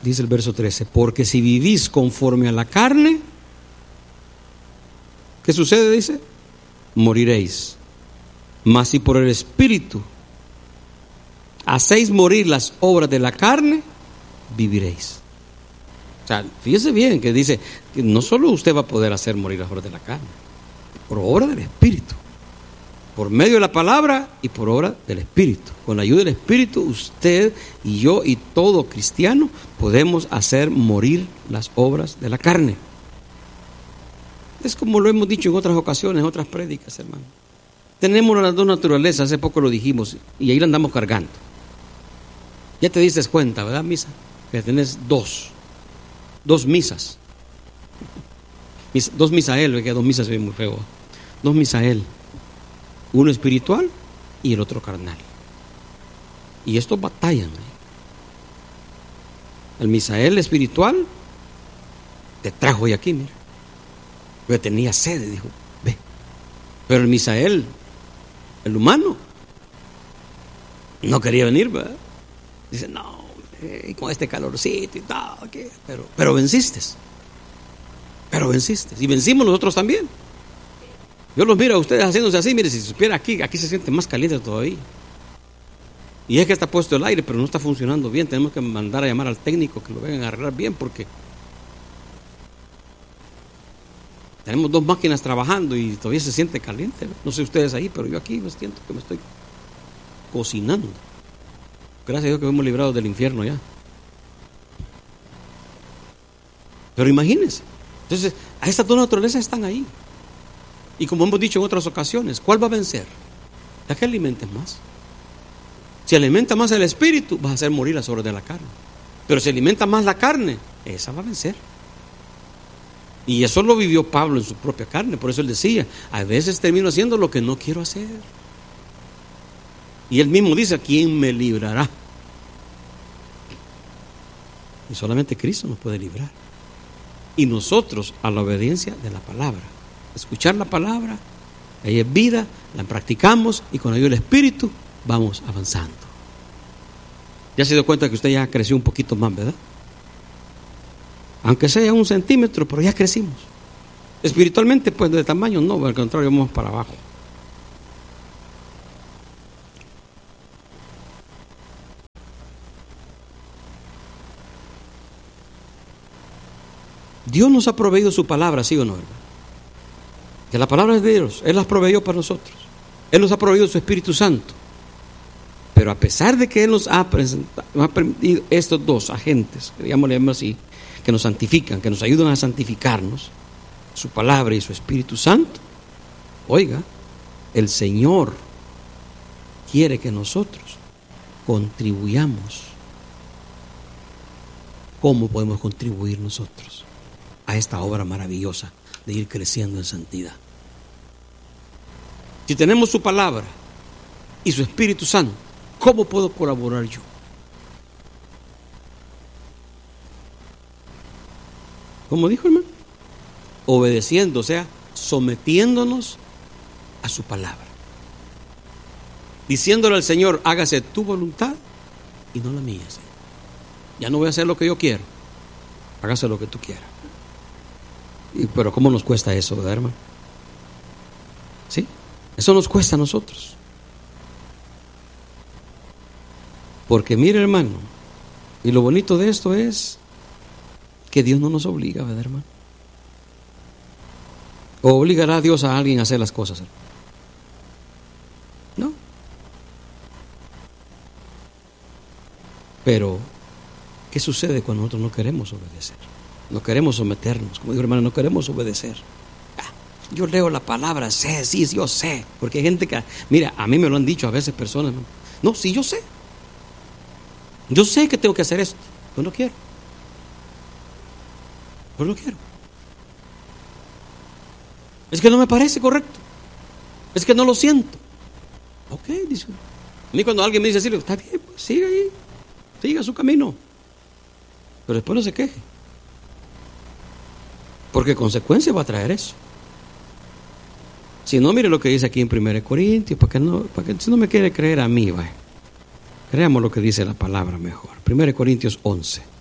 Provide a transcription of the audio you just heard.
dice el verso 13, porque si vivís conforme a la carne, ¿qué sucede? Dice, moriréis. Mas si por el Espíritu hacéis morir las obras de la carne, viviréis. O sea, fíjese bien que dice que no solo usted va a poder hacer morir las obras de la carne, por obra del Espíritu, por medio de la palabra y por obra del Espíritu. Con la ayuda del Espíritu, usted y yo y todo cristiano podemos hacer morir las obras de la carne. Es como lo hemos dicho en otras ocasiones, en otras prédicas, hermano. Tenemos las dos naturalezas, hace poco lo dijimos, y ahí la andamos cargando. Ya te diste cuenta, ¿verdad, misa? Que tenés dos misas. Dos Misael, que dos misas se ve muy feo. Dos Misael. Uno espiritual y el otro carnal. Y estos batallan. El Misael espiritual te trajo hoy aquí, mira. Yo tenía sed, dijo, ve. Pero el Misael, el humano, no quería venir, ¿verdad? Dice, no, y con este calorcito y tal, ¿qué? Pero venciste. Pero venciste. Y vencimos nosotros también. Yo los miro a ustedes haciéndose así, mire, si supiera aquí se siente más caliente todavía. Y es que está puesto el aire, pero no está funcionando bien. Tenemos que mandar a llamar al técnico que lo vengan a arreglar bien, porque tenemos dos máquinas trabajando y todavía se siente caliente. No sé ustedes ahí, pero yo aquí me siento que me estoy cocinando. Gracias a Dios que hemos librado del infierno ya. Pero imagínense. Entonces, a estas dos naturalezas están ahí. Y como hemos dicho en otras ocasiones, ¿cuál va a vencer? La que alimentes más. Si alimenta más el espíritu, vas a hacer morir las obras de la carne. Pero si alimenta más la carne, esa va a vencer. Y eso lo vivió Pablo en su propia carne. Por eso él decía, a veces termino haciendo lo que no quiero hacer. Y él mismo dice, ¿quién me librará? Y solamente Cristo nos puede librar. Y nosotros a la obediencia de la palabra. Escuchar la palabra, ahí es vida, la practicamos y con ayuda del Espíritu vamos avanzando. Ya se dio cuenta que usted ya creció un poquito más, ¿verdad? Aunque sea 1 centímetro, pero ya crecimos. Espiritualmente, pues de tamaño no, al contrario, vamos para abajo. Dios nos ha proveído su palabra, ¿sí o no, verdad? Que la palabra es de Dios, Él las proveyó para nosotros. Él nos ha proveído su Espíritu Santo. Pero a pesar de que Él nos ha permitido estos dos agentes, digámosle así, que nos santifican, que nos ayudan a santificarnos, su palabra y su Espíritu Santo, oiga, el Señor quiere que nosotros contribuyamos. ¿Cómo podemos contribuir nosotros a esta obra maravillosa de ir creciendo en santidad? Si tenemos su palabra y su Espíritu Santo, ¿cómo puedo colaborar yo? ¿Cómo dijo, hermano? Obedeciendo, o sea, sometiéndonos a su palabra. Diciéndole al Señor, hágase tu voluntad y no la mía, Señor. Ya no voy a hacer lo que yo quiero, hágase lo que tú quieras. Pero ¿cómo nos cuesta eso, verdad, hermano? ¿Sí? Eso nos cuesta a nosotros. Porque mire, hermano, y lo bonito de esto es que Dios no nos obliga, ¿verdad, hermano? ¿O obligará a Dios a alguien a hacer las cosas? No. Pero ¿qué sucede cuando nosotros no queremos obedecer? No queremos someternos, como digo, hermano, no queremos obedecer. Yo leo la palabra, sé, sí, yo sé. Porque hay gente que, mira, a mí me lo han dicho a veces personas, no, sí, yo sé. Yo sé que tengo que hacer esto, pero no quiero. Pero no quiero. Es que no me parece correcto. Es que no lo siento. Ok, dice. A mí cuando alguien me dice así, le digo, está bien, pues siga ahí. Siga su camino. Pero después no se queje. Porque consecuencia va a traer eso. Si no, mire lo que dice aquí en 1 Corintios, para que si no me quiere creer a mí, vaya. Creamos lo que dice la palabra mejor. 1 Corintios 11.